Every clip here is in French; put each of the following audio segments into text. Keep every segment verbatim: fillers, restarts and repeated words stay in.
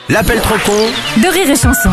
L'appel trop con de Rire et Chanson.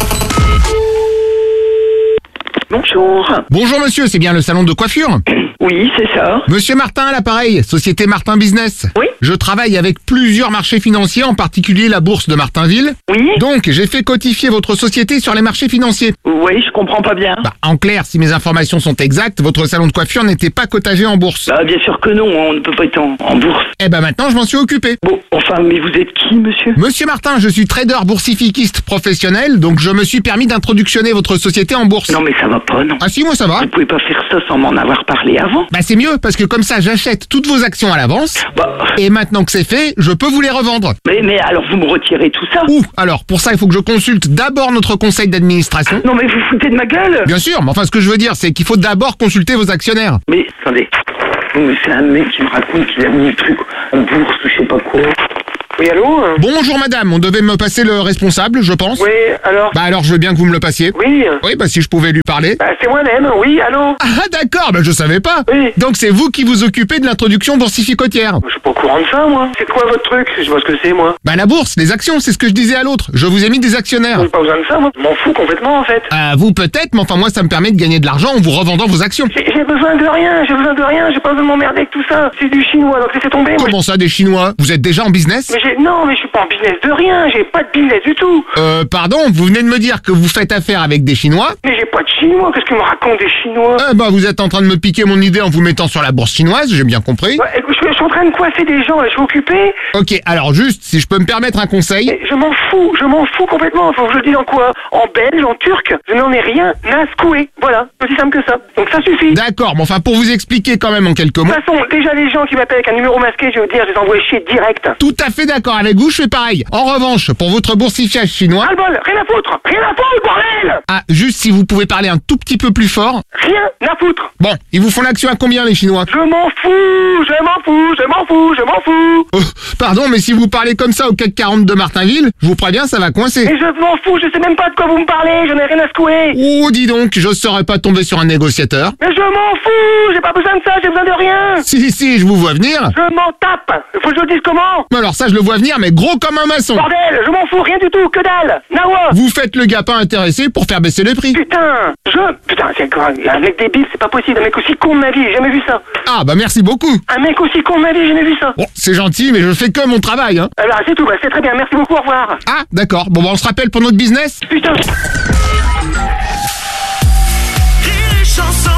Bonjour. Bonjour monsieur, c'est bien le salon de coiffure? Oui, c'est ça. Monsieur Martin à l'appareil, société Martin Business. Oui. Je travaille avec plusieurs marchés financiers, en particulier la bourse de Martinville. Oui. Donc, j'ai fait cotifier votre société sur les marchés financiers. Oui, je comprends pas bien. Bah, en clair, si mes informations sont exactes, votre salon de coiffure n'était pas cotagé en bourse. Bah, bien sûr que non, on ne peut pas être en, en bourse. Eh ben maintenant, je m'en suis occupé. Bon, enfin, mais vous êtes qui, monsieur? Monsieur Martin, je suis trader boursifiquiste professionnel, donc je me suis permis d'introductionner votre société en bourse. Non, mais ça va pas, non. Ah si, moi ça va. Vous pouvez pas faire ça sans m'en avoir parlé avant. Bah c'est mieux, parce que comme ça, j'achète toutes vos actions à l'avance, Bah, et maintenant que c'est fait, je peux vous les revendre. mais, mais alors vous me retirez tout ça? Ouh, alors, pour ça, il faut que je consulte d'abord notre conseil d'administration. Non, mais vous foutez de ma gueule? Bien sûr, mais enfin, ce que je veux dire, c'est qu'il faut d'abord consulter vos actionnaires. Mais, attendez. Mais c'est un mec qui me raconte qu'il a mis le truc en bourse ou je sais pas quoi. Oui, allô? Bonjour madame, on devait me passer le responsable, je pense. Oui, alors? Bah alors, je veux bien que vous me le passiez. Oui, Oui, bah si je pouvais lui parler. bah, c'est moi-même, oui, allô? Ah d'accord, bah je savais pas. Oui. Donc c'est vous qui vous occupez de l'introduction boursificotière. Je suis pas au courant de ça, moi. C'est quoi votre truc? Je sais pas ce que c'est, moi. Bah la bourse, les actions, c'est ce que je disais à l'autre. Je vous ai mis des actionnaires. J'ai pas besoin de ça, moi. Je m'en fous complètement, en fait. Ah, vous peut-être, mais enfin moi ça me permet de gagner de l'argent en vous revendant vos actions. J'ai j'ai besoin de rien, j'ai besoin de rien, j'ai pas besoin de m'emmerder avec tout ça. C'est du chinois, donc laissez tomber. moi. Comment ça, des Chinois? Vous êtes déjà en business? Mais j'ai, non, mais je suis pas en business de rien, j'ai pas de business du tout. Euh, pardon, vous venez de me dire que vous faites affaire avec des Chinois? Mais j'ai pas de chinois, qu'est-ce qu'ils me racontent des chinois? Eh bah vous êtes en train de me piquer mon idée en vous mettant sur la bourse chinoise, j'ai bien compris. Ouais, écoute, je, je suis en train de coiffer des gens, là, je suis occupé. Ok, alors juste, si je peux me permettre un conseil. Mais je m'en fous, je m'en fous complètement. Faut que je le dise en quoi? En belge, en turc, je n'en ai rien à secouer. Voilà, aussi simple que ça. Donc ça suffit. De D'accord, mais enfin pour vous expliquer quand même en quelques mots. toute façon, déjà les gens qui m'appellent avec un numéro masqué, je veux dire, je les envoie chier direct. Tout à fait d'accord avec vous, je fais pareil. En revanche, pour votre boursifiage chinois... Ras le bol, rien à foutre, rien à foutre, bordel! Ah, juste si vous pouvez parler un tout petit peu plus fort. Rien à foutre. Bon, ils vous font l'action à combien les Chinois? Je m'en fous, je m'en fous, je m'en fous, je m'en fous. Oh, pardon, mais si vous parlez comme ça au C A C quarante de Martinville, je vous préviens, ça va coincer. Mais je m'en fous, je sais même pas de quoi vous me parlez, je n'ai rien à secouer. Oh, dis donc, je saurais pas tomber sur un négociateur. Mais je m'en fous, j'ai pas besoin de ça, j'ai besoin de rien. Si, si, je vous vois venir. Je m'en tape. Faut que je le dise comment? Mais alors ça, je le vois venir, mais gros comme un maçon. Bordel, je m'en fous, rien du tout, que dalle. Nawa. Vous faites le gars pas intéressé pour faire baisser les prix. Putain, je... Putain, c'est quoi? Un mec débile, c'est pas possible. Un mec aussi con de ma vie, j'ai jamais vu ça. Ah, bah merci beaucoup. Un mec aussi con de ma vie, j'ai jamais vu ça. Bon, c'est gentil, mais je fais que mon travail, hein. Alors, c'est tout, bah, c'est très bien, merci beaucoup, au revoir. Ah, d'accord. Bon, bah on se rappelle pour notre business. Putain. Rire et chanson.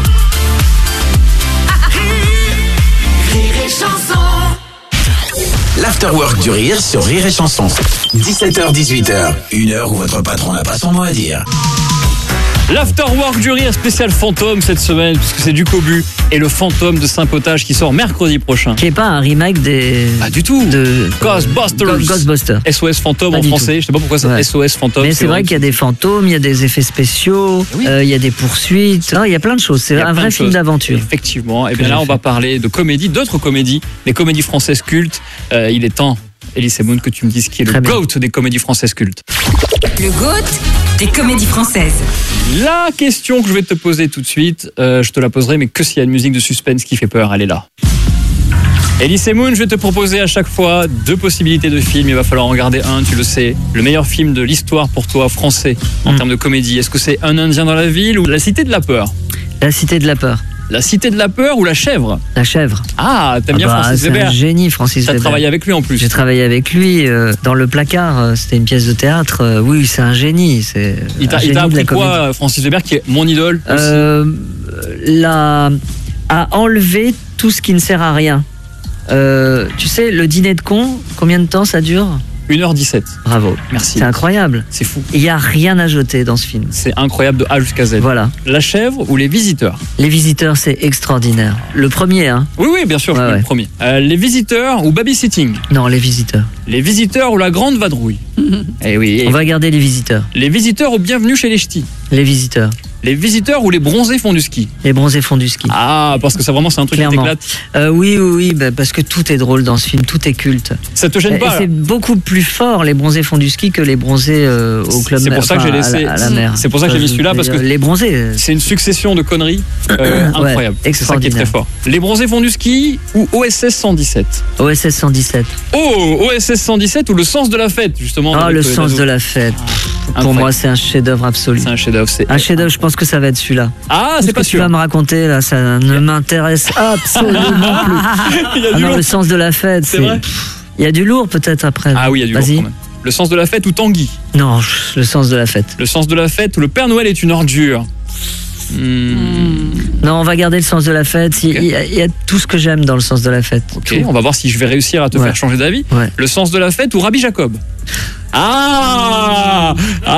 Rire et chanson. L'afterwork du rire sur Rire et Chanson. dix-sept heures dix-huit heures, une heure où votre patron n'a pas son mot à dire. L'Afterwork du rire spécial fantôme cette semaine, puisque c'est du Cobu et le fantôme de Saint-Potage qui sort mercredi prochain. Qui est pas un remake des... Pas du tout. De... Ghostbusters. Go- Ghostbusters. S O S fantôme Pas en du français. tout. Je sais pas pourquoi c'est Ouais. S O S fantôme. Mais c'est vrai qu'il y a des fantômes, il y a des effets spéciaux, Oui. euh, il y a des poursuites, non, il y a plein de choses. C'est Il y a un plein vrai de film choses. d'aventure. Effectivement. Et Que bien là, j'ai on va fait. parler de comédies, d'autres comédies, des comédies françaises cultes. Euh, il est temps, Elise Moon, que tu me dises qui est Très le bien. GOAT des comédies françaises cultes. Le GOAT des comédies françaises. La question que je vais te poser tout de suite, euh, je te la poserai, mais que s'il y a une musique de suspense qui fait peur, elle est là. Elise Moon, je vais te proposer à chaque fois deux possibilités de films. Il va falloir en regarder un, tu le sais. Le meilleur film de l'histoire pour toi, français, en Mm. termes de comédie. Est-ce que c'est Un Indien dans la ville ou La Cité de la Peur? La Cité de la Peur, La Cité de la Peur ou La Chèvre? La Chèvre. Ah, t'aimes Ah bien bah, Francis c'est un Weber. génie, Francis T'as Weber. travaillé avec lui en plus. J'ai travaillé avec lui euh, dans Le Placard, euh, c'était une pièce de théâtre. euh, oui, c'est un génie. C'est Il t'a un il génie t'a de la appris comédie. quoi, Francis Weber, qui est mon idole aussi. euh, la, à enlever tout ce qui ne sert à rien. Euh, tu sais, le dîner de con, combien de temps ça dure? une heure dix-sept. Bravo. Merci. C'est incroyable. C'est fou. Il n'y a rien à jeter dans ce film. C'est incroyable de A jusqu'à Z. Voilà. La Chèvre ou Les Visiteurs? Les Visiteurs, c'est extraordinaire. Le premier, hein? Oui, oui, bien sûr, Ouais, je ouais. le premier. Euh, les Visiteurs ou Babysitting? Non, Les Visiteurs. Les Visiteurs ou La Grande Vadrouille? Eh oui. On va garder Les Visiteurs. Les Visiteurs ou Bienvenue chez les Ch'tis? Les Visiteurs. Les visiteurs ou les bronzés font du ski? Les bronzés font du ski. Ah, parce que ça vraiment c'est un truc Clairement. qui t'éclate. Euh, oui, oui, oui, bah, parce que tout est drôle dans ce film, tout est culte. Ça te gêne Et pas? c'est beaucoup plus fort les bronzés font du ski que les bronzés euh, au club. C'est pour ça que j'ai enfin, laissé- à la, à la mer. c'est pour ça que j'ai mis celui-là, parce que- les bronzés. C'est une succession de conneries euh, Ouais, incroyable. C'est ça qui est très extraordinaire. fort. Les bronzés font du ski ou O S S cent dix-sept? O S S cent dix-sept. Oh, O S S cent dix-sept ou le sens de la fête, justement. Ah, avec, le euh, sens Nazo. de la fête. Pour incroyable. moi, c'est un chef-d'œuvre absolu. C'est un chef-d'œuvre. c'est- Un chef-d'œuvre, je pense que ça va être celui-là. Ah, Ce c'est que pas tu sûr. vas me raconter là, ça ne m'intéresse absolument plus. Il y a Ah du non, lourd. le sens de la fête, C'est c'est. vrai Pff, il y a du lourd peut-être après. Ah oui, il y a du lourd Vas-y. quand même. Le sens de la fête ou Tanguy? Non, je- le sens de la fête. Le sens de la fête ou le Père Noël est une ordure? Hmm, Non, on va garder le sens de la fête. Il, Ok. il y a, il y a tout ce que j'aime dans le sens de la fête. Ok, Tout. on va voir si je vais réussir à te Ouais. faire changer d'avis. Ouais. Le sens de la fête ou Rabbi Jacob? Ah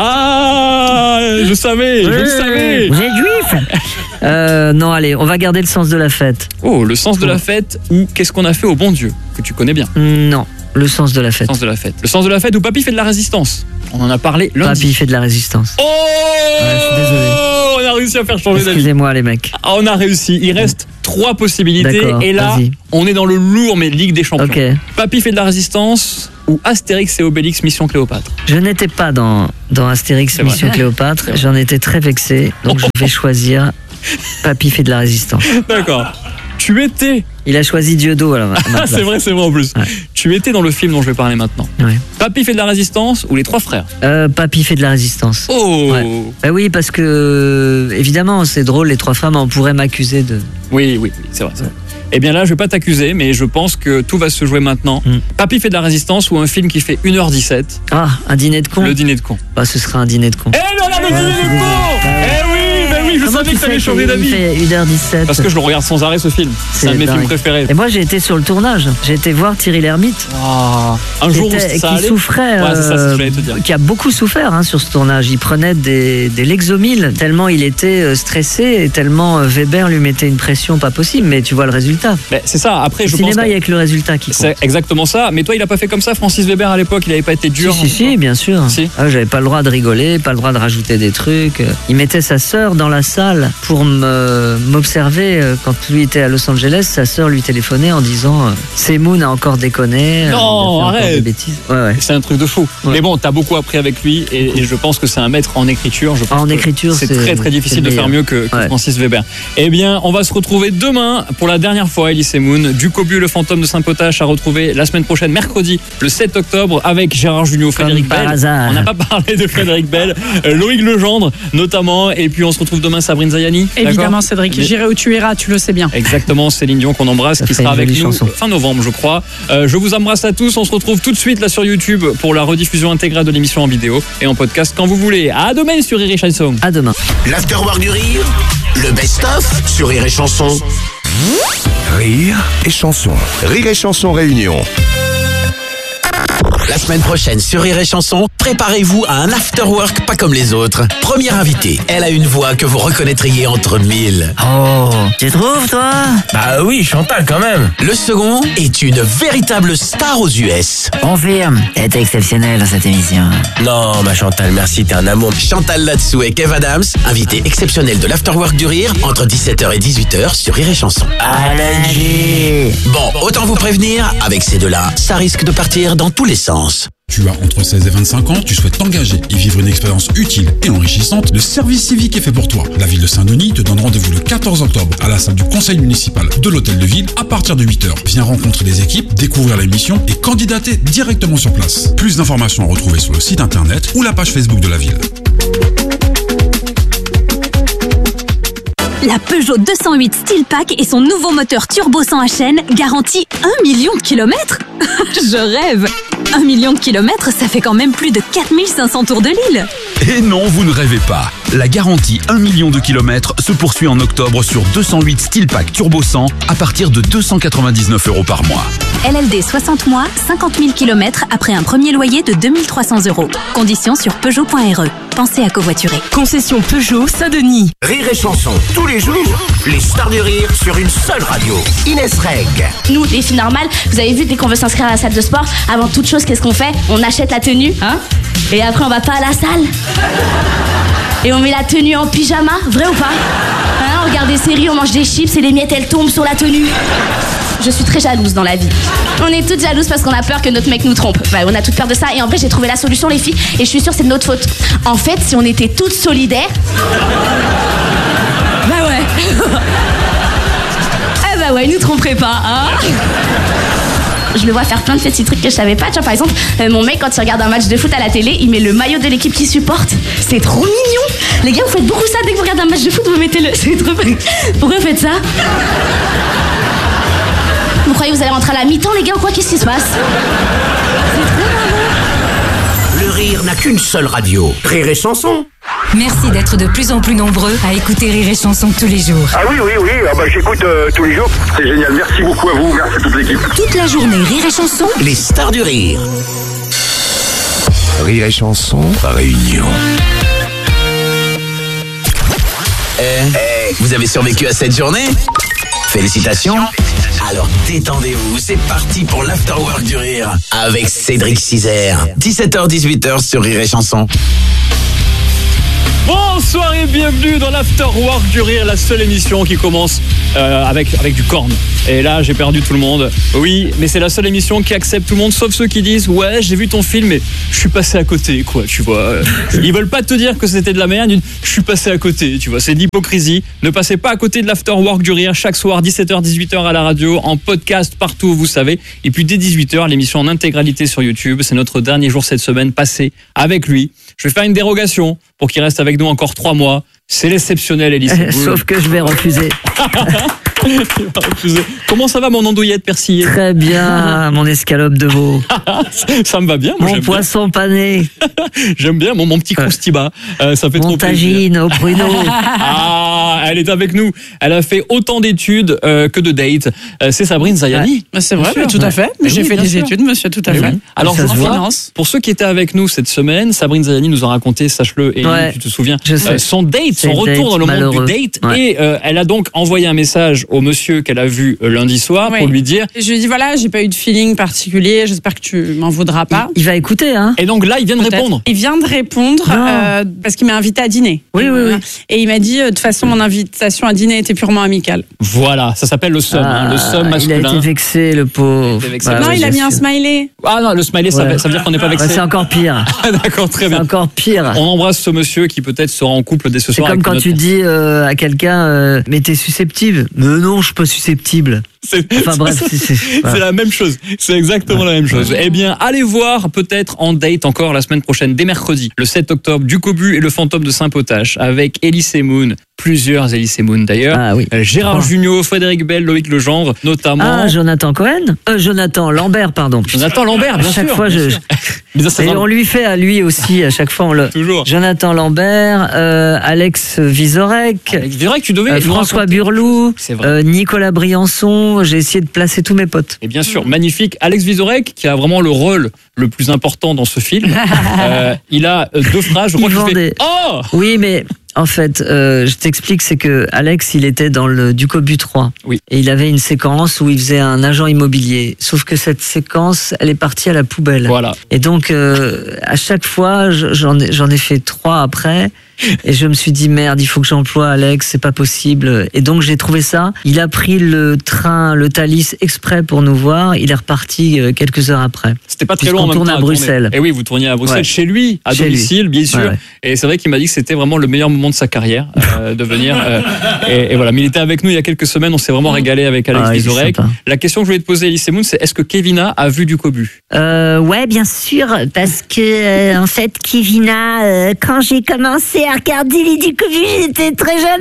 Ah Je savais, je le savais. Vous êtes juif euh, Non, allez, on va garder le sens de la fête. Oh, le sens de la fête ou qu'est-ce qu'on a fait au bon Dieu, que tu connais bien. Non, le sens de la Le fête. sens de la fête. Le sens de la fête ou Papy fait de la résistance. On en a parlé lundi. Papy fait de la résistance. Oh je suis désolé. On a réussi à faire changer d'avis. Excusez-moi les mecs. Ah, on a réussi. Il reste trois possibilités. D'accord, Et là, vas-y. on est dans le lourd, mais Ligue des Champions. Ok. Papy fait de la résistance ou Astérix et Obélix Mission Cléopâtre. Je n'étais pas dans, dans Astérix C'est vrai. Mission Cléopâtre. C'est vrai. J'en étais très vexé. Donc je vais choisir Papy fait de la résistance. D'accord. Tu étais. Il a choisi Dieudo à la à ma Ah, place. c'est vrai, c'est vrai en plus. Ouais. Tu étais dans le film dont je vais parler maintenant. Ouais. Papy fait de la résistance ou les trois frères. Euh, Papy fait de la résistance. Oh Ouais. Bah oui, parce que euh, évidemment, c'est drôle, les trois femmes, on pourrait m'accuser de. Oui, oui, oui, c'est vrai. c'est vrai. Eh bien là, je vais pas t'accuser, mais je pense que tout va se jouer maintenant. Mm. Papy fait de la résistance ou un film qui fait une heure dix-sept, Ah, un dîner de con. Le dîner de con. Bah, ce sera un dîner de con. Eh là là, le Ouais, dîner je suis de désolé. con Ah ouais. Eh oui, ben oui, je Comment savais tu que t'avais sais changé qu'il d'avis. fait une heure dix-sept. Parce que je le regarde sans arrêt ce film. C'est un de mes dingue. films préférés. Et moi, j'ai été sur le tournage. J'ai été voir Thierry Lhermitte. Ah, un jour où qui, était- ça qui allait. souffrait, Ouais, c'est ça, c'est ce que euh, j'allais te dire. qui a beaucoup souffert hein, sur ce tournage. Il prenait des, des Lexomil tellement il était euh, stressé et tellement euh, Weber lui mettait une pression pas possible. Mais tu vois le résultat. Ben, c'est ça. Après, Au je pense cinéma, que il y a que le résultat qui compte. c'est exactement ça. Mais toi, il a pas fait comme ça, Francis Weber à l'époque. Il avait pas été dur. Si, si, si, bien sûr. Si. Ah, j'avais pas le droit de rigoler, pas le droit de rajouter des trucs. Il mettait sa sœur dans la salle pour me- m'observer. euh, Quand lui était à Los Angeles, sa sœur lui téléphonait en disant euh, Semoun a encore déconné. euh, il a fait Non, encore arrête. des bêtises. Ouais, ouais. C'est un truc de fou. Ouais. Mais bon, t'as beaucoup appris avec lui et, et je pense que c'est un maître en écriture. Je pense En que écriture, c'est c'est- très très c'est difficile le de faire meilleur. mieux que, que Ouais. Francis Weber. Eh bien, on va se retrouver demain pour la dernière fois, Elise et Moon. Du Cobu, le fantôme de Saint-Potache, à retrouver la semaine prochaine, mercredi, le sept octobre, avec Gérard Jugnot, Frédéric par Bell. hasard. On n'a pas parlé de Frédéric Bell, euh, Loïc Legendre notamment. Et puis on se retrouve demain, Sabrine Zayani. Évidemment, d'accord Cédric. Mais- J'irai où tu iras, tu le sais bien. Exactement, Céline Dion qu'on embrasse, Ça qui fait sera une avec jolie nous chanson. fin novembre, je crois. Euh, je vous embrasse à tous. On se retrouve tout de suite là sur YouTube pour la rediffusion intégrale de l'émission en vidéo et en podcast quand vous voulez. À demain sur Rire et Chanson. À demain. L'Afterwork du Rire, le best-of sur Rire et Chanson. Rire et chanson. Rire et chanson réunion. La semaine prochaine sur Rire et Chanson, préparez-vous à un afterwork pas comme les autres. Première invitée, elle a une voix que vous reconnaîtriez entre mille. Oh, tu trouves toi? Bah oui, Chantal quand même. Le second est une véritable star aux U S. Confirme, elle était exceptionnelle dans cette émission. Non, ma Chantal, merci, t'es un amour. Chantal Latsou et Kev Adams, invités exceptionnels de l'Afterwork du Rire entre dix-sept heures et dix-huit heures sur Rire et Chanson. Allez. Bon, autant vous prévenir, avec ces deux-là, ça risque de partir dans tous les sens. Tu as entre seize et vingt-cinq ans, tu souhaites t'engager et vivre une expérience utile et enrichissante, le service civique est fait pour toi. La ville de Saint-Denis te donne rendez-vous le quatorze octobre à la salle du conseil municipal de l'hôtel de ville à partir de huit heures. Viens rencontrer les équipes, découvrir les missions et candidater directement sur place. Plus d'informations à retrouver sur le site internet ou la page Facebook de la ville. La Peugeot deux cent huit Steel Pack et son nouveau moteur turbo cent H N garantit un million de kilomètres. Je rêve. un million de kilomètres, ça fait quand même plus de quatre mille cinq cents tours de l'île. Et non, vous ne rêvez pas. La garantie un million de kilomètres se poursuit en octobre sur deux cent huit Steel Pack Turbo cent à partir de deux cent quatre-vingt-dix-neuf euros par mois. L L D soixante mois, cinquante mille kilomètres après un premier loyer de deux mille trois cents euros. Conditions sur Peugeot point R E. Pensez à covoiturer. Concession Peugeot Saint-Denis. Rire et Chanson, tous les jours, les stars du rire sur une seule radio. Inès Reg. Nous, les filles normales, vous avez vu, dès qu'on veut s'inscrire à la salle de sport, avant toute chose, qu'est-ce qu'on fait? On achète la tenue, hein? Et après, on va pas à la salle. Et on met la tenue en pyjama, vrai ou pas? Hein, on regarde des séries, on mange des chips et les miettes elles tombent sur la tenue. Je suis très jalouse dans la vie. On est toutes jalouses parce qu'on a peur que notre mec nous trompe. Enfin, on a toutes peur de ça et en vrai j'ai trouvé la solution les filles et je suis sûre que c'est de notre faute. En fait, si on était toutes solidaires... Bah ouais. Eh bah ouais, il nous tromperait pas, hein. Je le vois faire plein de petits trucs que je savais pas. Tu vois, par exemple, euh, mon mec, quand il regarde un match de foot à la télé, il met le maillot de l'équipe qu'il supporte. C'est trop mignon. Les gars, vous faites beaucoup ça dès que vous regardez un match de foot, vous mettez le... C'est trop... Pourquoi vous faites ça? Vous croyez que vous allez rentrer à la mi-temps, les gars, ou quoi? Qu'est-ce qui se passe? C'est trop marrant. Le rire n'a qu'une seule radio. Rire et chanson. Merci d'être de plus en plus nombreux à écouter Rire et Chanson tous les jours. Ah oui, oui, oui, ah bah, j'écoute euh, tous les jours. C'est génial, merci beaucoup à vous, merci à toute l'équipe. Toute la journée, Rire et Chanson. Les stars du rire. Rire et chanson, réunion. Eh, vous avez survécu à cette journée? Félicitations. Alors détendez-vous, c'est parti pour l'Afterwork du rire avec Cédric Cizère. dix-sept heures dix-huit heures sur Rire et Chanson. Bonsoir et bienvenue dans l'Afterwork du rire, la seule émission qui commence euh, avec, avec du corne. Et là, j'ai perdu tout le monde. Oui, mais c'est la seule émission qui accepte tout le monde, sauf ceux qui disent « Ouais, j'ai vu ton film, mais je suis passé à côté, quoi, tu vois. » Ils veulent pas te dire que c'était de la merde, je suis passé à côté, tu vois. C'est de l'hypocrisie. Ne passez pas à côté de l'Afterwork du rire chaque soir, dix-sept heures dix-huit heures à la radio, en podcast partout, vous savez. Et puis dès dix-huit heures, l'émission en intégralité sur YouTube. C'est notre dernier jour cette semaine passé avec lui. Je vais faire une dérogation pour qu'il reste avec nous encore trois mois. C'est l'exceptionnel, Elise. Sauf que je vais refuser. Comment ça va, mon andouillette persillée? Très bien, mon escalope de veau. Ça me va bien. Moi, mon poisson bien. Pané. J'aime bien, mon, mon petit croustiba. Euh, ça fait mon trop plaisir. tagine au pruneau. Ah, elle est avec nous. Elle a fait autant d'études euh, que de dates. Euh, c'est Sabrine Zayani. Ouais. C'est vrai, mais tout à fait. J'ai oui, fait des sûr. études, monsieur, tout à mais fait. Oui. Alors, je finance. Pour ceux qui étaient avec nous cette semaine, Sabrine Zayani nous a raconté, sache-le, et ouais. tu te souviens, euh, son date, son retour date, dans le malheureux. monde du date. Ouais. Et euh, elle a donc envoyé un message au monsieur qu'elle a vu euh, lundi soir oui. pour lui dire... Je lui ai dit, voilà, j'ai pas eu de feeling particulier, j'espère que tu m'en voudras pas. Il, il va écouter, hein. Et donc là, il vient de Peut-être. répondre. Il vient de répondre euh, parce qu'il m'a invité à dîner. Oui, oui, oui. Et il m'a dit, de toute façon, mon invitation à dîner était purement amicale. Voilà, ça s'appelle le somme, ah, hein, le somme masculin. Il a été vexé, le pauvre. Bah, non, il a mis un smiley. Ah non, le smiley, ouais. ça, ça veut dire qu'on n'est pas vexé. Bah, c'est encore pire. D'accord, très bien. C'est encore pire. On embrasse ce monsieur qui peut-être sera en couple dès ce soir. C'est comme quand notre... tu dis euh, à quelqu'un, euh, mais t'es susceptible. Mais non, je suis pas susceptible. C'est, enfin bref, c'est, c'est, c'est, c'est la même chose. C'est exactement ouais. la même chose. Eh bien, allez voir peut-être en date encore la semaine prochaine, dès mercredi, le sept octobre, du Cobu et le fantôme de Saint-Potache, avec Elise Moon, plusieurs Elise Moon d'ailleurs, ah, oui. euh, Gérard oh. Jugnot, Frédéric Bell, Loïc Legendre, notamment. Ah, Jonathan Cohen euh, Jonathan Lambert, pardon. Jonathan Lambert, bien à chaque sûr. fois, je. Mais ça, et vraiment... on lui fait à lui aussi, à chaque fois, on le. Toujours. Jonathan Lambert, euh, Alex Vizorek. Alex Vizorek, tu devais. Euh, François Burlou, euh, Nicolas Briançon, j'ai essayé de placer tous mes potes. Et bien sûr, mmh. magnifique. Alex Vizorek, qui a vraiment le rôle le plus important dans ce film. euh, il a deux phrases, je crois qu'il fait... Des... Oh oui, mais... En fait, euh, je t'explique, c'est que Alex, il était dans le Ducobu trois. Oui. Et il avait une séquence où il faisait un agent immobilier. Sauf que cette séquence, elle est partie à la poubelle. Voilà. Et donc, euh, à chaque fois, j'en ai, j'en ai fait trois après. Et je me suis dit, merde, il faut que j'emploie Alex, c'est pas possible. Et donc, j'ai trouvé ça. Il a pris le train, le Thalys, exprès pour nous voir. Il est reparti quelques heures après. C'était pas très loin en même temps. On tourne à Bruxelles. Et oui, vous tourniez à Bruxelles, ouais. chez lui, à chez domicile, lui. bien sûr. Ouais, ouais. Et c'est vrai qu'il m'a dit que c'était vraiment le meilleur moment de sa carrière, euh, de venir. Euh, et, et voilà. Mais il était avec nous il y a quelques semaines. On s'est vraiment régalé avec Alex ah, Vizorek. La question que je voulais te poser, Elise Moon, c'est est-ce que Kevina a vu du Cobu? euh, Ouais, bien sûr. Parce que, euh, en fait, Kevina, euh, quand j'ai commencé à regarder les du Cobu, j'étais très jeune.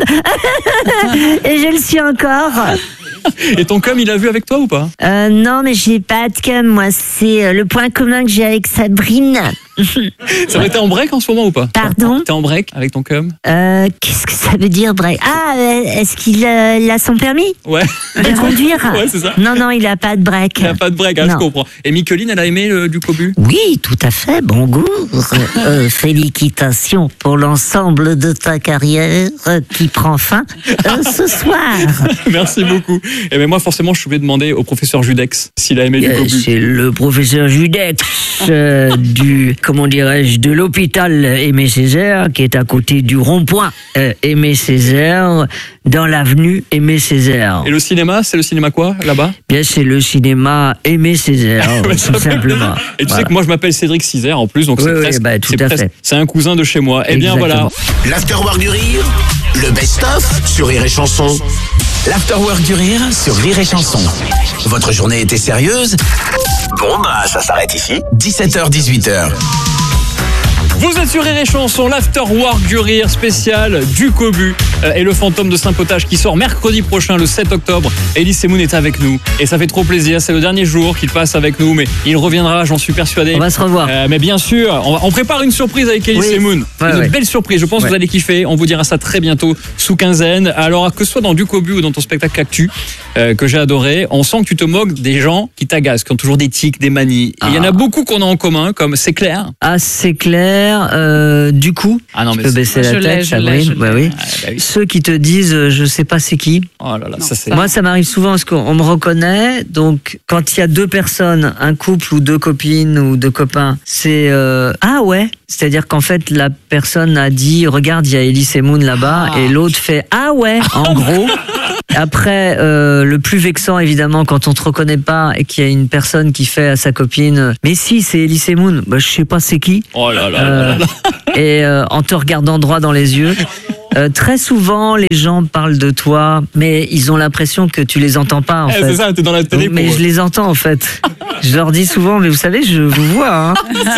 Et je le suis encore. Et ton cum, il a vu avec toi ou pas? euh, Non, mais j'ai pas de cum, moi. C'est le point commun que j'ai avec Sabrine. Ça va, t'es en break en ce moment ou pas? Pardon? T'es en break avec ton cum? euh, Qu'est-ce que ça veut dire break? Ah, est-ce qu'il euh, a son permis? Ouais. De conduire? Ouais, c'est ça. Non, non, il a pas de break. Il a pas de break, hein, je comprends. Et Micheline, elle a aimé le, du Cobu? Oui, tout à fait, bon goût. euh, félicitations pour l'ensemble de ta carrière euh, qui prend fin euh, ce soir. Merci beaucoup. Et bien moi, forcément, je suis obligé de demander au professeur Judex s'il a aimé du euh, Cobu. C'est le professeur Judex euh, du comment dirais-je, de l'hôpital Aimé Césaire, qui est à côté du rond-point euh, Aimé Césaire, dans l'avenue Aimé Césaire. Et le cinéma, c'est le cinéma quoi, là-bas? Bien, c'est le cinéma Aimé Césaire, Ouais, tout ça fait simplement. plaisir. Et tu Voilà. sais que moi je m'appelle Cédric Cizer en plus, donc Oui, c'est oui, presque, bah, tout c'est à presque- fait. c'est un cousin de chez moi. Eh bien voilà. L'Afterwork du Rire, le best-of sur Rire et Chanson. L'Afterwork du Rire sur Rire et Chanson. Votre journée était sérieuse? Bon bah ça s'arrête ici. dix-sept heures dix-huit heures. Vous êtes sur Rire et Chanson, l'Afterwork du Rire spécial du Cobu euh, et le fantôme de Saint-Potage qui sort mercredi prochain, le sept octobre. Elie Semoun est avec nous et ça fait trop plaisir. C'est le dernier jour qu'il passe avec nous, mais il reviendra, j'en suis persuadé. On va se revoir. Euh, mais bien sûr, on, va- on prépare une surprise avec Elie Oui. Semoun. Ouais, une ouais. belle surprise, je pense que Ouais. vous allez kiffer. On vous dira ça très bientôt sous quinzaine. Alors que ce soit dans du Cobu ou dans ton spectacle Actu, euh, que j'ai adoré, on sent que tu te moques des gens qui t'agacent, qui ont toujours des tics, des manies. Et il y en a beaucoup qu'on a en commun, comme c'est clair. Ah, c'est clair. Euh, du coup, Ah non, tu mais peux c'est- baisser Je la l'ai, tête, je l'ai, Sabrine. je Bah l'ai. oui. Ah, bah oui. Ceux qui te disent, euh, je sais pas c'est qui. Oh là là, ça c'est. Moi, ça m'arrive souvent parce qu'on me reconnaît. Donc, quand il y a deux personnes, un couple ou deux copines ou deux copains, c'est euh, ah ouais. C'est-à-dire qu'en fait, la personne a dit, regarde, il y a Elie Semoun là-bas, et l'autre fait ah ouais, en gros. Après, euh, le plus vexant, évidemment, quand on te reconnaît pas et qu'il y a une personne qui fait à sa copine, mais si, c'est Elie Semoun, bah, je sais pas c'est qui. Oh là là Euh, là là. et euh, en te regardant droit dans les yeux. Euh, très souvent, les gens parlent de toi, mais ils ont l'impression que tu les entends pas, en Eh, fait. c'est ça, t'es dans la télé Mais pour eux. je les entends, en fait. Je leur dis souvent, mais vous savez, je vous vois. Hein.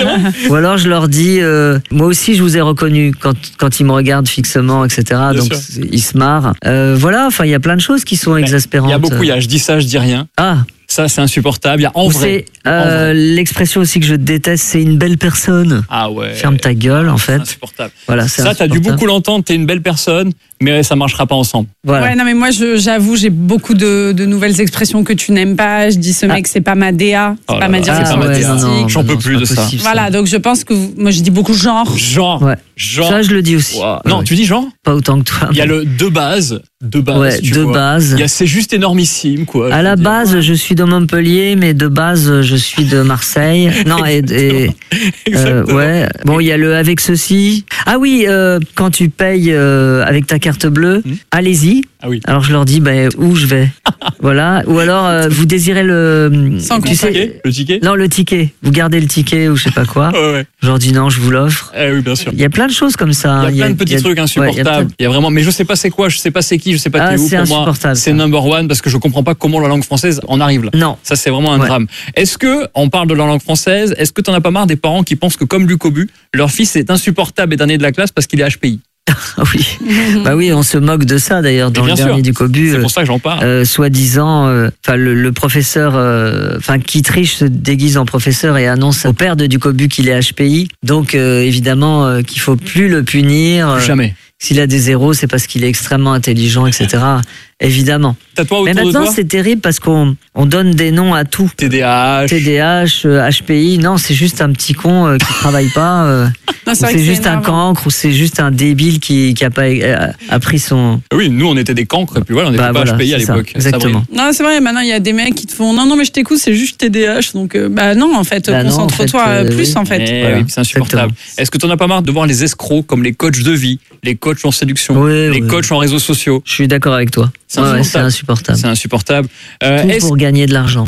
Ou alors je leur dis, euh, moi aussi, je vous ai reconnu quand, quand ils me regardent fixement, et cetera. Bien Donc, sûr. ils se marrent. Euh, voilà, enfin, il y a plein de choses qui sont exaspérantes. Il y a beaucoup, il y a je dis ça, je dis rien. Ah, Ça, c'est insupportable. Il y a en ou vrai. c'est En euh, vrai. l'expression aussi que je déteste, c'est une belle personne. Ah ouais. Ferme ta gueule, en C'est fait. insupportable. Voilà, c'est Ça, t'as dû insupportable. beaucoup l'entendre, t'es une belle personne, mais ça marchera pas ensemble. Voilà. Ouais, non, mais moi, je- j'avoue, j'ai beaucoup de, de nouvelles expressions que tu n'aimes pas. Je dis, ce mec, c'est pas ma D A, c'est Oh pas là ma là, direction c'est pas ma D A. artistique. non, J'en non, peux non, plus c'est de pas ça. possible, ça. Voilà, donc je pense que vous- moi, je dis beaucoup genre. Genre. Ouais. Genre. Ça, je le dis aussi. Ouah. Ouais, Non, ouais. tu dis genre. Pas autant que toi. Il y a le de base. De base. Ouais, tu de vois. base. Il y a c'est juste énormissime, quoi. À je la veux dire. base, je suis de Montpellier, mais de base, je suis de Marseille. Non, et, et, euh, Exactement. ouais. Bon, il y a le avec ceci. Ah oui, euh, quand tu payes euh, avec ta carte bleue, Hmm. allez-y. Ah oui. Alors je leur dis, ben où je vais. Voilà. Ou alors, euh, vous désirez le, Sans tu Le sais, ticket Le ticket non, le ticket. Vous gardez le ticket ou je sais pas quoi. Ouais, ouais. Je leur dis non, je vous l'offre. Eh oui, bien sûr. Il y a plein de choses comme ça. Il y a plein de petits il y a- trucs ouais, il y a insupportables. plein- Il y a vraiment, mais je sais pas c'est quoi, je sais pas c'est qui, je sais pas Ah, t'es où. c'est Pour moi, insupportable, c'est ça. number one parce que je comprends pas comment la langue française en arrive là. Non. Ça, c'est vraiment un Ouais. drame. Est-ce que, on parle de la langue française, est-ce que t'en as pas marre des parents qui pensent que comme du Cobu, leur fils est insupportable et dernier de la classe parce qu'il est H P I? Ah oui. Bah oui, on se moque de ça d'ailleurs dans Mais le bien dernier sûr. du Cobu. C'est euh, pour ça que j'en parle. euh, soi-disant, euh, enfin le, le professeur, euh, enfin qui triche se déguise en professeur et annonce au père de Ducobu qu'il est H P I. Donc euh, évidemment euh, qu'il faut plus le punir. euh, Jamais. S'il a des zéros, c'est parce qu'il est extrêmement intelligent, et cetera. Évidemment. T'as toi Mais autour de maintenant, toi c'est terrible parce qu'on on donne des noms à tout. T D A H. T D A H, euh, H P I, non, c'est juste un petit con euh, qui travaille pas. euh, Non, ou c'est vrai c'est que juste un énervant. cancre, ou c'est juste un débile qui qui a pas euh, appris son. Oui, nous on était des cancres et puis voilà, on n'était Bah pas voilà, H P I à c'est ça, l'époque. exactement. Sabrine. Non, c'est vrai, maintenant il y a des mecs qui te font non, non, mais je t'écoute, c'est juste T D A H. Donc, euh, bah non, en fait, Bah non, en concentre-toi fait, euh, plus, oui. en fait. Eh Voilà, oui, c'est insupportable. Est-ce que t'en as pas marre de voir les escrocs comme les coachs de vie, les coachs en séduction, Oui, les oui. coachs en réseaux sociaux? Je suis d'accord avec toi. C'est Ouais, ouais, insupportable. c'est insupportable. C'est insupportable. Euh, Tout est-ce pour gagner de l'argent.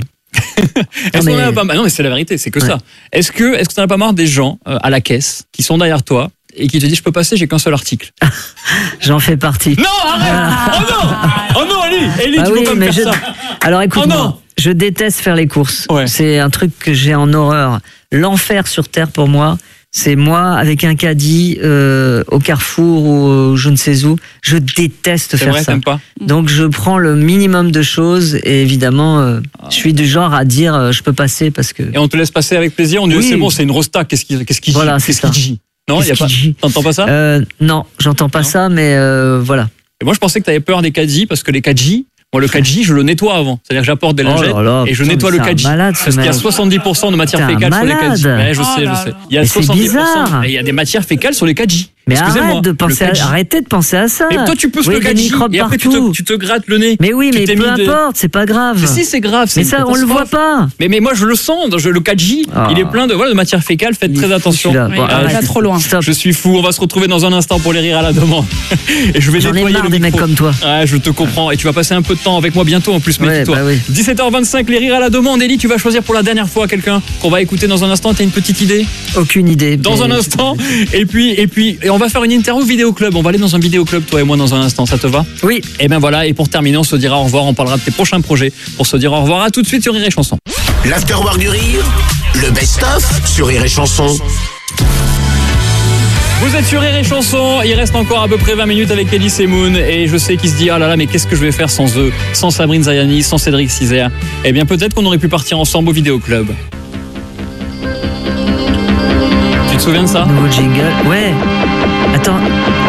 est-ce Non, qu'on en a mais- pas marre? Non, mais c'est la vérité, c'est que Ouais. ça. Est-ce que est-ce que t'en as pas marre des gens euh, à la caisse qui sont derrière toi et qui te disent je peux passer, j'ai qu'un seul article? J'en fais partie. Non, arrête! Oh non! Oh non, Ali! Ali, Ah tu oui, peux pas me mais faire je... ça. Alors écoute-moi, Oh non. je déteste faire les courses. Ouais. C'est un truc que j'ai en horreur. L'enfer sur terre pour moi, c'est moi avec un caddie euh, au Carrefour ou euh, je ne sais où. Je déteste C'est faire vrai, ça. t'aimes pas? Donc je prends le minimum de choses et évidemment, euh, je suis du genre à dire euh, je peux passer parce que. Et on te laisse passer avec plaisir, on dit Oui. c'est bon, c'est une rosta, qu'est-ce qu'il qu'est-ce qu'il Voilà, dit? c'est Qu'est-ce ça. qu'il dit? Non, il y a Qu'est-ce pas. qu'il dit T'entends pas ça? Euh, non, j'entends pas Non. ça, mais euh, voilà. Et moi, je pensais que tu avais peur des caddies parce que les caddies, moi, le caddy, je le nettoie avant. C'est-à-dire que j'apporte des Oh lingettes là là, et je putain, nettoie mais le c'est un caddy. malade, ce Parce qu'il y a mec. soixante-dix pour cent de matière T'es un fécale sur les caddies. malade. Ouais, je Oh sais, là je sais. là. Il y a Mais c'est soixante-dix pour cent. bizarre. Et il y a des matières fécales sur les caddies. Mais Excusez-moi, arrête de penser le à, arrêtez de penser à ça. Et toi, tu peux oui, le des gadget microbes et après tu partout. te, tu te grattes le nez. Mais oui, Tu mais t'es peu mis des- importe, c'est pas grave. Mais si, c'est grave. c'est Mais une ça, on le voit catastrophe. pas. Mais, mais moi, je le sens. Je, le Kaji, Ah. il est plein de, voilà, de matière fécale. Faites très attention. celui-là. Bon, Euh, arrête. je- Va trop loin. Stop. Je suis fou. On va se retrouver dans un instant pour les rires à la demande. Et je vais J'en ai nettoyer marre le des mecs micro. comme toi. Ouais, je te comprends. Et tu vas passer un peu de temps avec moi bientôt en plus. Ouais, Méfie-toi. bah oui. dix-sept heures vingt-cinq, les rires à la demande. Ellie, tu vas choisir pour la dernière fois quelqu'un qu'on va écouter dans un instant. T'as une petite idée? Aucune idée. Dans mais- un instant. Et puis, et puis, et on va faire une interview vidéo club. On va aller dans un vidéo club, toi et moi, dans un instant. Ça te va? Oui. Et ben voilà. Et pour terminer, on se dira au revoir. On parlera de tes prochains projets. Pour se dire au revoir. À tout de suite sur Rire et Chanson. L'Afterwork du Rire, le best-of sur Rire et Chanson. Vous êtes sur Rire et Chanson, il reste encore à peu près vingt minutes avec Elise et Moon et je sais qu'il se dit ah là là mais qu'est-ce que je vais faire sans eux, sans Sabrine Zayani, sans Cédric Cizère. Eh bien peut-être qu'on aurait pu partir ensemble au vidéoclub. Tu te souviens de ça? Nouveau jingle. Ouais. Attends.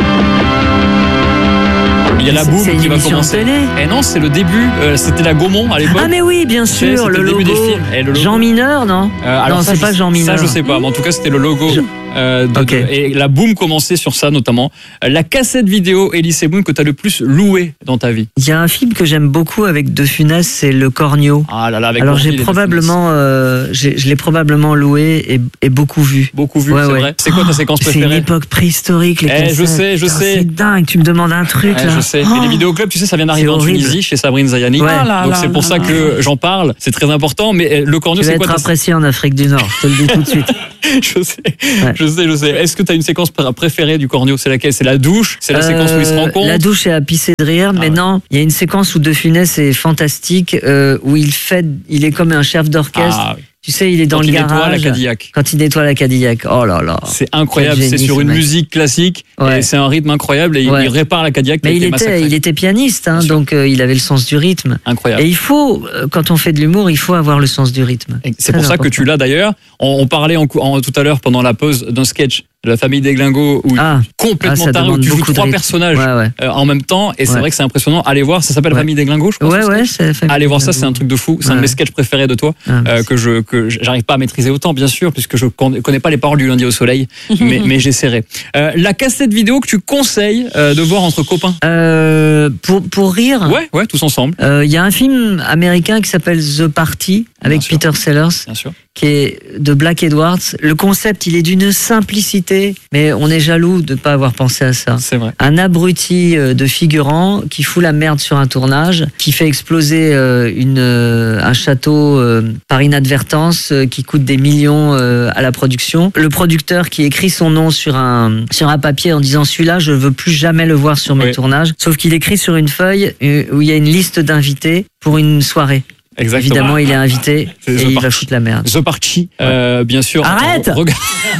Il y a la C'est- boum c'est une qui va émission commencer. télé. Eh non, c'est le début, euh, c'était la Gaumont à l'époque. Ah mais oui, bien Tu sais, sûr, c'était le le début logo. des films. Et le logo. Jean Mineur, non Euh, alors non, ça, c'est je- pas Jean Ça Mineur. je sais pas, mais en tout cas c'était le logo. Je- euh, de- Ok. de- et la boum commençait sur ça notamment. La cassette vidéo Elise et Moon que tu as le plus loué dans ta vie. Il y a un film que j'aime beaucoup avec De Funès, c'est Le Cornio. Ah là là, avec Alors Bourvil j'ai et De probablement, euh, j'ai- je l'ai probablement loué et, et beaucoup vu. Beaucoup vu, Ouais, c'est ouais. vrai. C'est quoi ta séquence C'est une préférée? époque préhistorique, les Eh, cassettes. je sais, je Putain, sais. C'est dingue, tu me demandes un truc Ouais, là. je sais. Oh. Et les vidéoclubs, tu sais, ça vient d'arriver C'est en horrible. Tunisie chez Sabrine Zayani. Ouais. Oh là Donc là c'est pour là ça là. que j'en parle. C'est très important. Mais euh, le corneau, Tu vas c'est quoi être ta... apprécié en Afrique du Nord, je te le dis tout de suite. Je sais, je sais, je sais. Est-ce que tu as une séquence pr- préférée du corneau? C'est laquelle? C'est la douche? C'est la séquence où ils se Euh, rencontrent? La douche est à pisser de rire, mais ouais. non, il y a une séquence où De Funès est fantastique, euh, où il fait, il est comme un chef d'orchestre. Ah, oui. Tu sais, il est dans Quand le il nettoie garage. la Cadillac. Quand il nettoie la Cadillac. Oh là là. C'est incroyable. Quel C'est génie, sur ce une mec. musique classique Ouais. et c'est un rythme incroyable et il- Ouais. il répare la Cadillac qui a Mais il été était, massacrée. il était pianiste, hein, donc euh, il avait le sens du rythme. Incroyable. Et il faut, euh, quand on fait de l'humour, il faut avoir le sens du rythme. Et C'est pour ça que tu l'as d'ailleurs. On, on parlait en, cou- en- tout à l'heure pendant la pause d'un sketch de la famille des Glingos où Ah. Ah, complètement ça taré où demande tu joues beaucoup de trois rythme. personnages Ouais, ouais. euh, en même temps et c'est Ouais. vrai que c'est impressionnant. Allez voir, ça s'appelle Ouais. Famille des Glingos, je crois. Ouais, ce ouais, sketch. c'est la famille Allez des voir ça, Glingos. c'est un truc de fou. C'est un de Ouais. mes sketchs préférés de toi Ah, euh, merci. que je que j'arrive pas à maîtriser autant, bien sûr, puisque je con- connais pas les paroles du Lundi au Soleil, mais, mais j'essaierai. Euh, la cassette vidéo que tu conseilles euh, de voir entre copains. Euh, pour, pour rire, Ouais, ouais, tous ensemble. euh, il y a un film américain qui s'appelle The Party avec Bien sûr. Peter Sellers, Bien sûr. qui est de Black Edwards. Le concept, il est d'une simplicité, mais on est jaloux de ne pas avoir pensé à ça. C'est vrai. Un abruti euh, de figurant qui fout la merde sur un tournage, qui fait exploser euh, une, euh, un château euh, par inadvertance, euh, qui coûte des millions euh, à la production. Le producteur qui écrit son nom sur un, sur un papier en disant celui-là, je veux plus jamais le voir sur mes Oui. tournages. Sauf qu'il écrit sur une feuille euh, où il y a une liste d'invités pour une soirée. Exactement. Évidemment, il est invité C'est et The il va Party. foutre la merde. The Party, euh, bien sûr. Arrête Rega-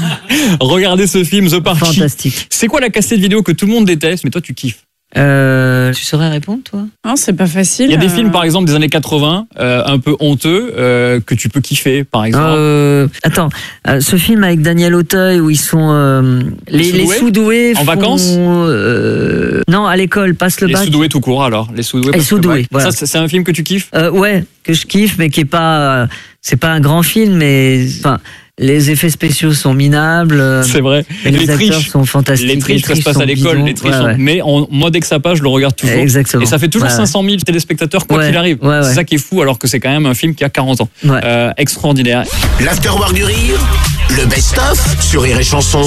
Regardez ce film, The Party. Fantastique. C'est quoi la cassette vidéo que tout le monde déteste, mais toi tu kiffes? Euh, tu saurais répondre, toi? Non, c'est pas facile. Il y a des euh. films, par exemple, des années quatre-vingts, euh, un peu honteux, euh, que tu peux kiffer, par exemple. Euh, attends, euh, ce film avec Daniel Auteuil où ils sont euh, les, les Sous-doués sous-doués En font, vacances euh, non, à l'école, passe le Les bac. sous-doués tout court, alors. Les sous-doués. Les parce que sous-doués, bac. voilà. Ça, c'est c'est un film que tu kiffes? Euh, ouais, que je kiffe, mais qui est pas, euh, c'est pas un grand film, mais enfin, les effets spéciaux sont minables. euh, C'est vrai. Les, Les acteurs triches. sont fantastiques. Les triches, ça se passe sont à l'école, bidons. les triches. Ouais, sont- ouais. Mais en, moi, dès que ça passe, je le regarde toujours. Exactement. Et ça fait toujours Ouais, ouais. cinq cent mille téléspectateurs, quoi Ouais, qu'il arrive. ouais, ouais. C'est ça qui est fou, alors que c'est quand même un film qui a quarante ans. Ouais. Euh, extraordinaire. L'Afterwork du Rire, le best-of sur Rire et Chanson.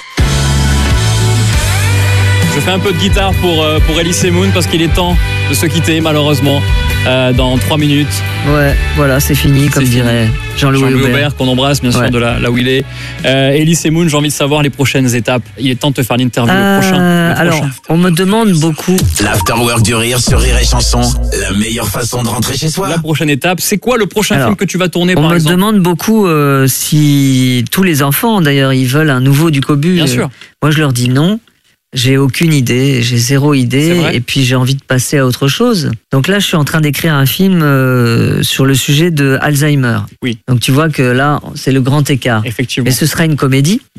Je fais un peu de guitare pour, euh, pour Elise et Moon parce qu'il est temps de se quitter, malheureusement, euh, dans trois minutes. Ouais, voilà, c'est fini, comme C'est fini. dirait Jean-Louis Jean-Louis Aubert. Aubert, qu'on embrasse, bien sûr, Ouais. de là, là où il est. Euh, Elise et Moon, j'ai envie de savoir les prochaines étapes. Il est temps de te faire l'interview le Euh, prochain. le alors, prochain. on me demande beaucoup. L'Afterwork du Rire sur Rire et Chanson, la meilleure façon de rentrer chez soi. La prochaine étape, c'est quoi le prochain Alors, film que tu vas tourner, On par me exemple? demande beaucoup euh, si tous les enfants, d'ailleurs, ils veulent un nouveau du Cobu. Bien Euh, sûr. Moi, je leur dis non. J'ai aucune idée, j'ai zéro C'est idée, vrai et puis j'ai envie de passer à autre chose. Donc là, je suis en train d'écrire un film euh, sur le sujet de Alzheimer. Oui. Donc tu vois que là, c'est le grand écart. Effectivement. Mais ce sera une comédie. D'accord.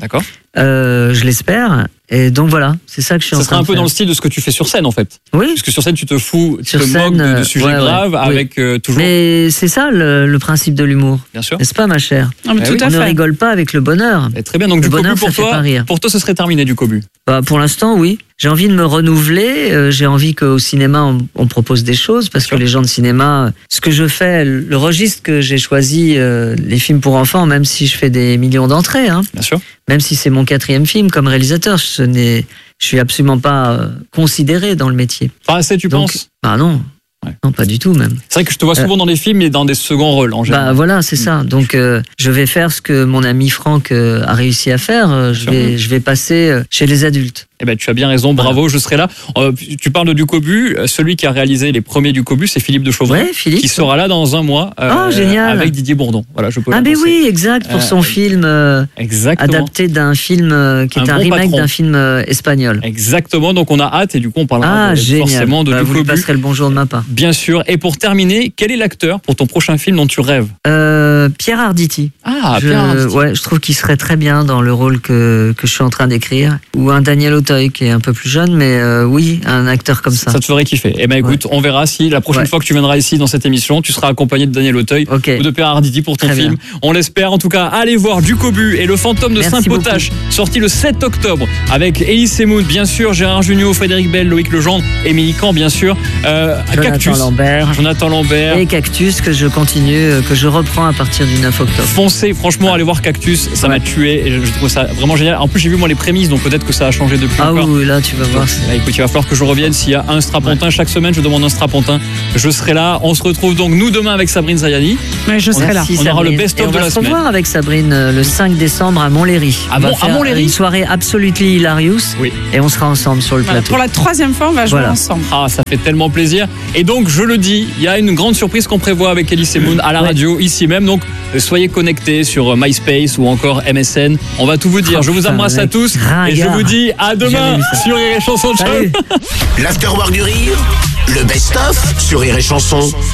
Euh, je l'espère. Et donc voilà, c'est ça que je suis Ça en serait train un de peu faire. dans le style de ce que tu fais sur scène en fait. Oui. Parce que sur scène tu te fous, tu Sur te scène, moques de, de euh, sujets ouais, ouais, graves oui. avec euh, toujours. Mais c'est ça le, le principe de l'humour. Bien sûr. N'est-ce pas, ma chère? Ah, mais Eh tout oui. à On ne fait. rigole pas avec le bonheur. Eh, très bien, donc Le du bonheur, cobu pour ça fait pas toi, rire. pour toi ce serait terminé du cobu. Bah, pour l'instant, oui. J'ai envie de me renouveler. euh, j'ai envie qu'au cinéma, on, on propose des choses parce que les gens de cinéma, ce que je fais, le registre que j'ai choisi, euh, les films pour enfants, même si je fais des millions d'entrées, hein, Bien sûr. même si c'est mon quatrième film comme réalisateur, ce n'est, je suis absolument pas euh, considéré dans le métier. Pas assez, tu Donc, penses? Bah non. Ouais. Non, pas du tout même. C'est vrai que je te vois souvent dans des films et dans des seconds rôles en général. Bah voilà, c'est ça. Donc euh, je vais faire ce que mon ami Franck euh, a réussi à faire. Euh, je vais, je vais passer euh, chez les adultes. Eh ben, tu as bien raison, bravo, je serai là. Euh, tu parles de Ducobu, euh, celui qui a réalisé les premiers Ducobu, c'est Philippe de Chauvron, Ouais, Philippe. qui sera là dans un mois euh, Oh, génial. avec Didier Bourdon. Voilà, je peux Ah ben l'annoncer. oui, exact, pour son Euh, film euh, Exactement. adapté d'un film euh, qui Un est un bon remake patron. d'un film euh, espagnol. Exactement, donc on a hâte et du coup on parlera Ah de- génial. forcément de Bah, vous lui Ducobu. passerez le bonjour de ma part. Bien sûr. Et pour terminer, quel est l'acteur pour ton prochain film dont tu rêves? Euh, Pierre Arditi. Ah, je, Pierre Arditi. Ouais, je trouve qu'il serait très bien dans le rôle que, que je suis en train d'écrire. Ou un Daniel Auteuil qui est un peu plus jeune, mais euh, oui, un acteur comme ça. Ça te ferait kiffer. Eh ben écoute, on verra si la prochaine Ouais. fois que tu viendras ici dans cette émission, tu seras accompagné de Daniel Auteuil Ok. ou de Pierre Arditi pour ton Très film. On l'espère. En tout cas, allez voir Ducobu et le fantôme de Merci Saint-Potache, sorti le sept octobre avec Elie Semoun, bien sûr, Gérard Jugnot, Frédéric Bell, Loïc Legendre, Émilie Camp, bien sûr, euh, Jonathan Cactus, Lambert. Jonathan Lambert. Et Cactus que je continue, euh, que je reprends à partir du neuf octobre. Foncez, franchement, allez voir Cactus, ça m'a tué et je, je trouve ça vraiment génial. En plus, j'ai vu moi les prémices, donc peut-être que ça a changé depuis Ah encore. oui, là tu vas voir. Donc, bah, écoute, il va falloir que je revienne. S'il y a un strapontin chaque semaine, je demande un strapontin. Je serai là. On se retrouve donc nous demain avec Sabrine Zayani. Ouais, je serai là. Merci, On aura le Sabrine. best-of Et on de va la se semaine. revoir avec Sabrine euh, le cinq décembre à Montlhéry. À On va Mont- à faire Montlhéry une soirée absolutely hilarious. Oui. Et on sera ensemble sur le Voilà, plateau. pour la troisième fois, on va jouer Voilà. ensemble. Ah, ça fait tellement plaisir. Et donc, je le dis, il y a une grande surprise qu'on prévoit avec Elie Semoun à la Ouais. radio, ici même. Donc, euh, soyez connectés sur euh, MySpace ou encore M S N. On va tout vous dire. Oh, je vous putain, embrasse à mec, tous. Et je ringard. vous dis à Jamais demain vu ça. sur Rire et Chanson. Ciao. Salut. L'Afterwork du Rire, le best-of sur Rire et Chanson.